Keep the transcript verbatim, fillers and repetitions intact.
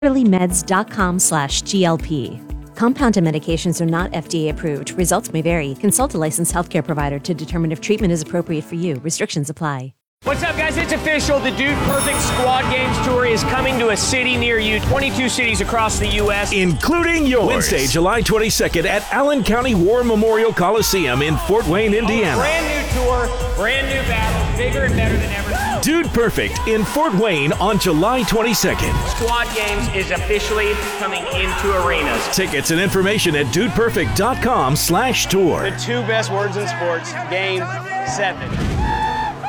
meds.com slash GLP. Compounded medications are not F D A approved. Results may vary. Consult a licensed healthcare provider to determine if treatment is appropriate for you. Restrictions apply. What's up, guys? It's official. The Dude Perfect Squad Games Tour is coming to a city near you. twenty-two cities across the U S, including yours. Wednesday, July twenty-second at Allen County War Memorial Coliseum in Fort Wayne, Indiana. Oh, brand new tour, brand new battle, bigger and better than ever. Dude Perfect in Fort Wayne on July twenty-second. Squad Games is officially coming into arenas. Tickets and information at dudeperfect.com slash tour. The two best words in sports, game seven.